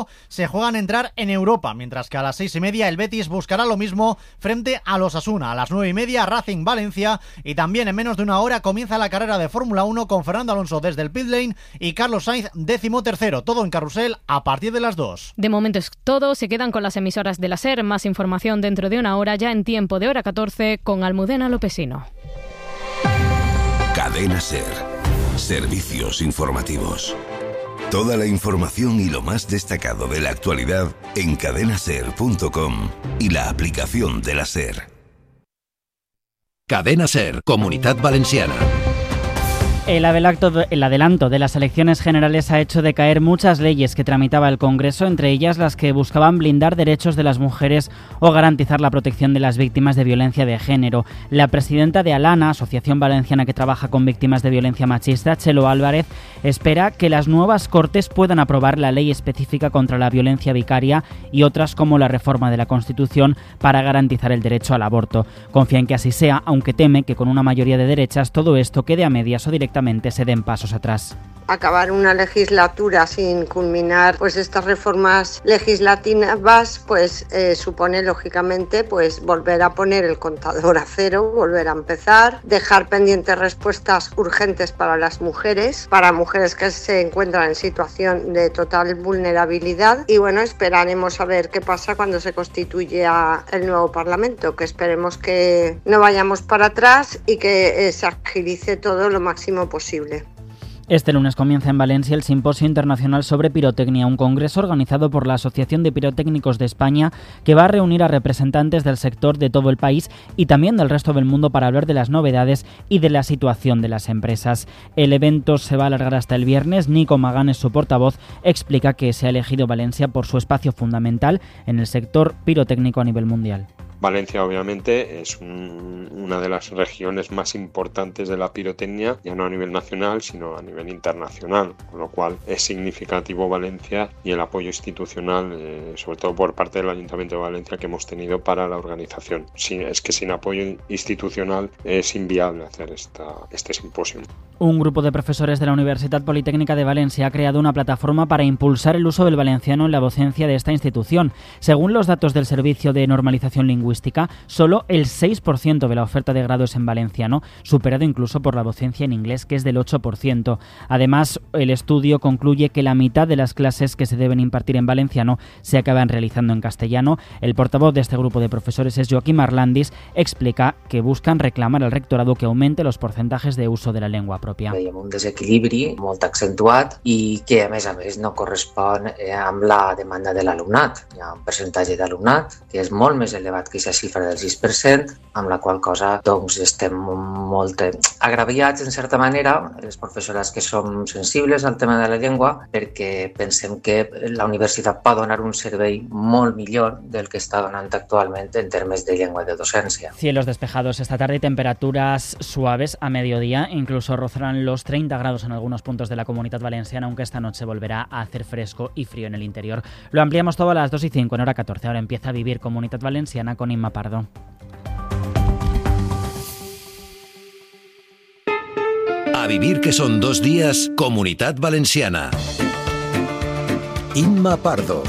5 se juegan entrar en Europa, mientras que a las 6:30 el Betis buscará lo mismo frente a los Osasuna. A las 9:30 Racing Valencia, y también en menos de una hora comienza la carrera de Fórmula 1 con Fernando Alonso desde el pit lane y Carlos Sainz 13º. Todo en Carrusel a partir de las 2. De momento es todo, se quedan con las emisoras de la SER. Más información dentro de una hora, ya en tiempo de hora 14, con Almudena Lopesino. Cadena SER. Servicios informativos. Toda la información y lo más destacado de la actualidad en cadenaser.com y la aplicación de la SER. Cadena SER, Comunitat Valenciana. El adelanto de las elecciones generales ha hecho decaer muchas leyes que tramitaba el Congreso, entre ellas las que buscaban blindar derechos de las mujeres o garantizar la protección de las víctimas de violencia de género. La presidenta de ALANA, Asociación Valenciana que trabaja con víctimas de violencia machista, Chelo Álvarez, espera que las nuevas Cortes puedan aprobar la ley específica contra la violencia vicaria y otras como la reforma de la Constitución para garantizar el derecho al aborto. Confía en que así sea, aunque teme que con una mayoría de derechas todo esto quede a medias o directamente se den pasos atrás. Acabar una legislatura sin culminar estas reformas legislativas supone lógicamente volver a poner el contador a cero, volver a empezar, dejar pendientes respuestas urgentes para las mujeres, para mujeres que se encuentran en situación de total vulnerabilidad y esperaremos a ver qué pasa cuando se constituya el nuevo Parlamento, que esperemos que no vayamos para atrás y que se agilice todo lo máximo posible. Este lunes comienza en Valencia el Simposio Internacional sobre Pirotecnia, un congreso organizado por la Asociación de Pirotécnicos de España que va a reunir a representantes del sector de todo el país y también del resto del mundo para hablar de las novedades y de la situación de las empresas. El evento se va a alargar hasta el viernes. Nico Maganes, su portavoz, explica que se ha elegido Valencia por su espacio fundamental en el sector pirotécnico a nivel mundial. Valencia obviamente es una de las regiones más importantes de la pirotecnia, ya no a nivel nacional sino a nivel internacional, con lo cual es significativo Valencia y el apoyo institucional, sobre todo por parte del Ayuntamiento de Valencia, que hemos tenido para la organización. Es que sin apoyo institucional es inviable hacer este simposio. Un grupo de profesores de la Universidad Politécnica de Valencia ha creado una plataforma para impulsar el uso del valenciano en la docencia de esta institución. Según los datos del Servicio de Normalización Lingüística, solo el 6% de la oferta de grado es en valenciano, superado incluso por la docencia en inglés, que es del 8%. Además, el estudio concluye que la mitad de las clases que se deben impartir en valenciano se acaban realizando en castellano. El portavoz de este grupo de profesores es Joaquim Arlandis, explica que buscan reclamar al rectorado que aumente los porcentajes de uso de la lengua pròpia. Veiem un desequilibri molt accentuat i que a més no correspon amb la demanda de l'alumnat. Hi ha un percentatge d'alumnat que és molt més elevat que aquesta xifra del 6%, amb la qual cosa estem molt agraviats en certa manera, les professores que som sensibles al tema de la llengua, perquè pensem que la universitat pot donar un servei molt millor del que està donant actualment en termes de llengua de docència. Cielos despejados esta tarde y temperaturas suaves a mediodía, incluso rozarán los 30 grados en algunos puntos de la Comunidad Valenciana, aunque esta noche volverá a hacer fresco y frío en el interior. Lo ampliamos todo a las 2:05 en hora 14. Ahora empieza a vivir Comunidad Valenciana con Inma Pardo. A vivir, que son 2 días, Comunidad Valenciana. Inma Pardo.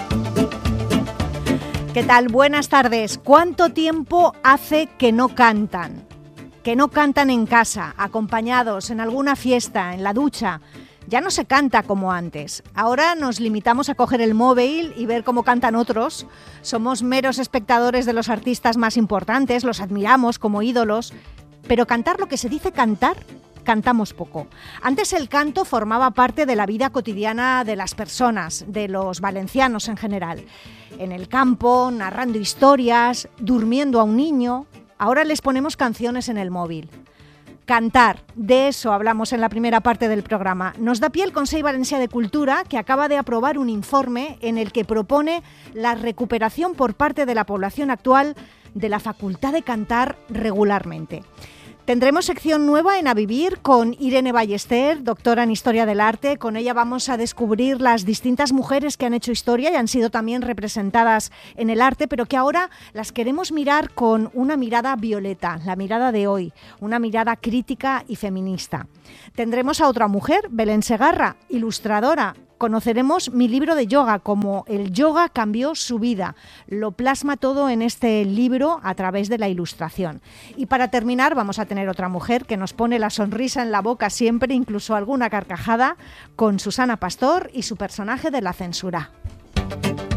¿Qué tal? Buenas tardes. ¿Cuánto tiempo hace que no cantan? Que no cantan en casa, acompañados, en alguna fiesta, en la ducha. Ya no se canta como antes. Ahora nos limitamos a coger el móvil y ver cómo cantan otros. Somos meros espectadores de los artistas más importantes, los admiramos como ídolos. Pero cantar lo que se dice cantar, cantamos poco. Antes el canto formaba parte de la vida cotidiana de las personas, de los valencianos en general. En el campo, narrando historias, durmiendo a un niño. Ahora les ponemos canciones en el móvil. Cantar, de eso hablamos en la primera parte del programa. Nos da pie el Consell Valencià de Cultura, que acaba de aprobar un informe en el que propone la recuperación por parte de la población actual de la facultad de cantar regularmente. Tendremos sección nueva en A Vivir con Irene Ballester, doctora en Historia del Arte. Con ella vamos a descubrir las distintas mujeres que han hecho historia y han sido también representadas en el arte, pero que ahora las queremos mirar con una mirada violeta, la mirada de hoy, una mirada crítica y feminista. Tendremos a otra mujer, Belén Segarra, ilustradora, Conoceremos mi libro de yoga, como el yoga cambió su vida. Lo plasma todo en este libro a través de la ilustración. Y para terminar vamos a tener otra mujer que nos pone la sonrisa en la boca siempre, incluso alguna carcajada, con Susana Pastor y su personaje de La Censura.